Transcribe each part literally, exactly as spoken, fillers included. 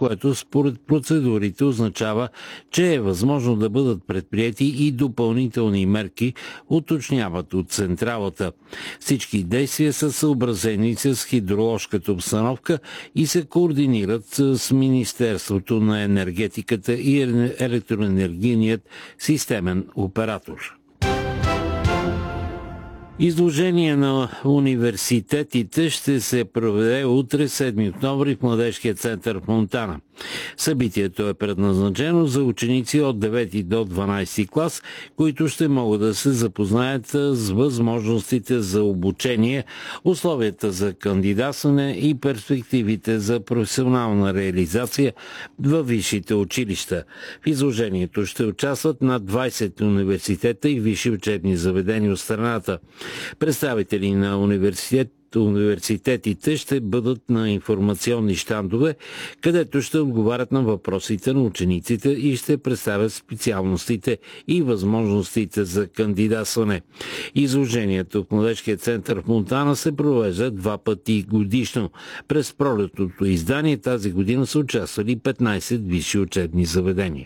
което според процедурите означава, че е възможно да бъдат предприети и допълнителни мерки, уточняват от централата. Всички действия са съобразени с хидроложката обстановка и се координират с Министерството на енергетиката и електроенергийният системен оператор. Изложение на университетите ще се проведе утре, седми октомври, в Младежкия център в Монтана. Събитието е предназначено за ученици от девети до дванадесети клас, които ще могат да се запознаят с възможностите за обучение, условията за кандидатстване и перспективите за професионална реализация във висшите училища. В изложението ще участват над двадесет университета и висши учебни заведения от страната. Представители на университет университетите ще бъдат на информационни щандове, където ще отговарят на въпросите на учениците и ще представят специалностите и възможностите за кандидатстване. Изложението в Младежкия център в Монтана се провежда два пъти годишно. През пролетното издание тази година са участвали петнадесет висши учебни заведения.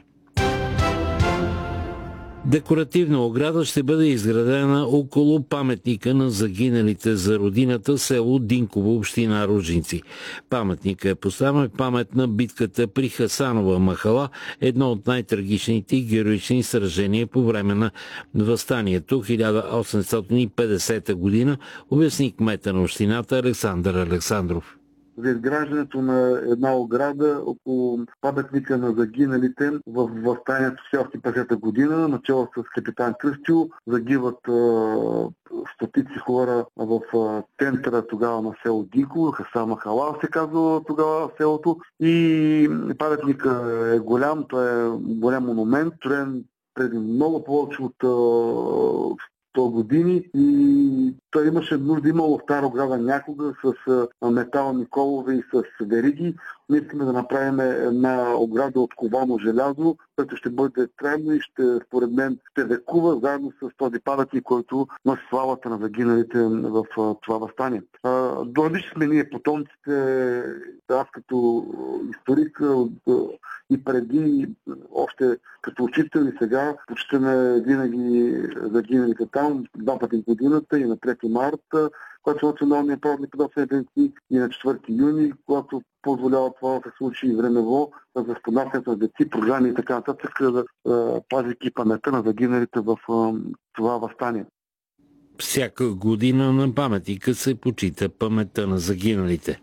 Декоративна ограда ще бъде изградена около паметника на загиналите за родината село Динково, община Ружинци. Паметникът е поставен в памет на битката при Хасанова махала, едно от най-трагичните и героични сражения по време на въстанието хиляда осемстотин и петдесета година, обясни кмета на общината Александър Александров. За изграждането на една ограда около паметника на загиналите в въстанието в хиляда осемстотин и петдесета година, начало с капитан Кръстю, загиват стотици хора в центъра тогава на село Динково, Хасан Махала се казва тогава селото, и паметникът е голям, той е голям монумент, строен преди много повече от сто години, и той имаше нужда, имало стара ограда някога с метални колове и с вериги. Ние искаме да направим една ограда от ковано желязо, което ще бъде трайно и ще, според мен, ще векува заедно с този паметник, който носи славата на загиналите в това въстание. Длъжничи ние потомците, аз като историк и преди, още като учител и сега, почитаме винаги загиналите там, два пъти в годината, и на трети марта, когато е националният празник на дни, и на четвърти юни, когато позволява това да се случи и времево, за спонасянето на деци, програми и така нататък, да пазики паметта на загиналите в това въстание. Всяка година на паметника се почита паметта на загиналите.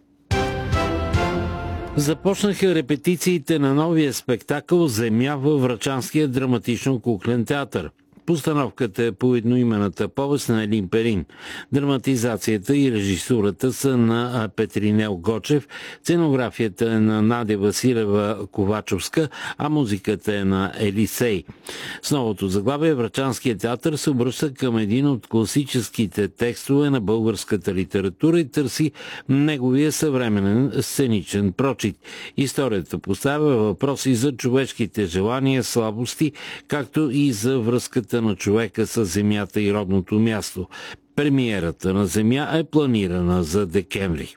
Започнаха репетициите на новия спектакъл «Земя» във Врачанския драматично-куклен театър. Постановката е по едноименната повест на Елин Перин. Драматизацията и режисурата са на Петринел Гочев, сценографията е на Надя Василева Ковачовска, а музиката е на Елисей. С новото заглавие Врачанският театър се обръща към един от класическите текстове на българската литература и търси неговия съвременен сценичен прочит. Историята поставя въпроси за човешките желания, слабости, както и за връзката на човека с земята и родното място. Премиерата на Земя е планирана за декември.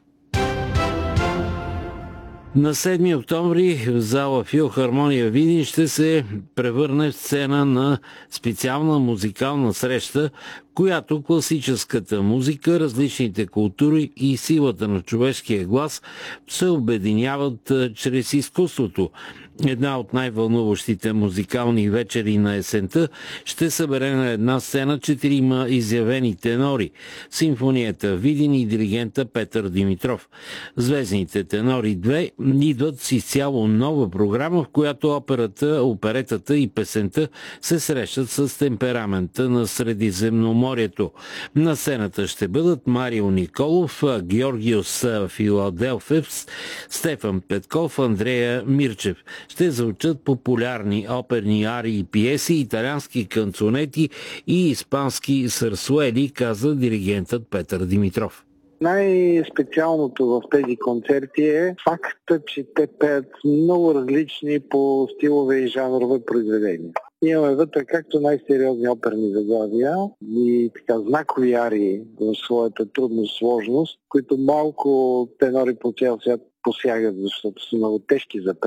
На седми октомври в зала Филхармония Видин ще се превърне в сцена на специална музикална среща, която класическата музика, различните култури и силата на човешкия глас се обединяват чрез изкуството. Една от най-вълнуващите музикални вечери на есента ще събере на една сцена четирима изявени тенори. Симфонията Видин и диригента Петър Димитров. Звездните тенори две идват с изцяло нова програма, в която операта, оперетата и песента се срещат с темперамента на Средиземноморието. На сцената ще бъдат Марио Николов, Георгиос Филаделфевс, Стефан Петков, Андрея Мирчев. Ще звучат популярни оперни арии и пиеси, италиански канцонети и испански сърсуели, каза диригентът Петър Димитров. Най-специалното в тези концерти е факта, че те пеят много различни по стилове и жанрове произведения. Имаме вътре както най-сериозни оперни заглавия и така знакови арии в своята трудност, сложност, които малко тенори по цял свят посягат, защото са много тежки за